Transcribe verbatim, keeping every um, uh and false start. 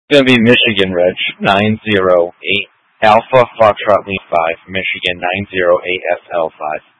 Gonna be Michigan, Reg. nine zero eight. Alpha Foxtrot Lee five. Michigan nine zero eight S L five.